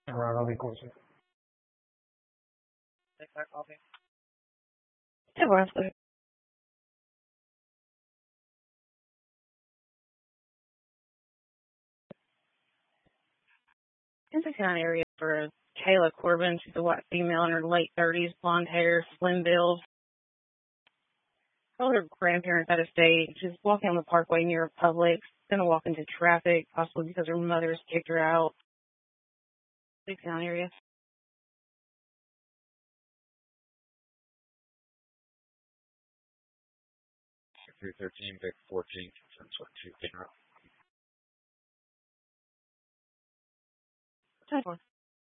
Alright, I'll be closer. Take that coffee. Hey, Wesley. It's a kind of area for Kayla Corbin. She's a white female in her late 30s, blonde hair, slim build. Told her grandparents out of state. She's walking on the parkway near a Publix. Going to walk into traffic, possibly because her mother's kicked her out. Big town area. 313, Vic 14, confirms what 2 10-4.